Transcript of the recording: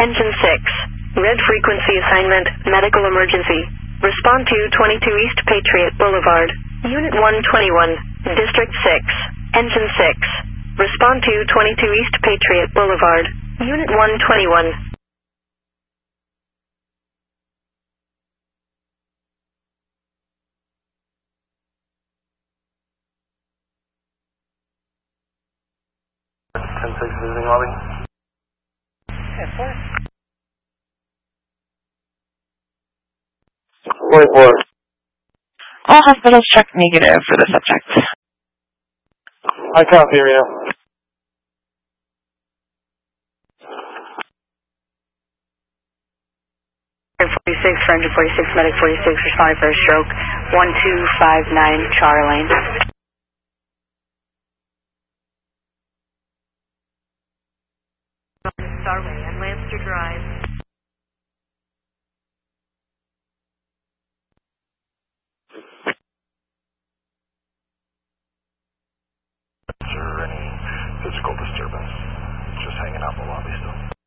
Engine 6. Red frequency assignment, medical emergency. Respond to 22 East Patriot Boulevard. Unit 121, District 6. Engine 6. Respond to 22 East Patriot Boulevard. Unit 121. Visiting lobby. 44. All hospitals check negative for the subject. I copy you. Friend 46, medic 46, responding for a stroke. 1259 Char Lane. Starway and Lancaster Drive. Is there any physical disturbance? Just hanging out in the lobby still.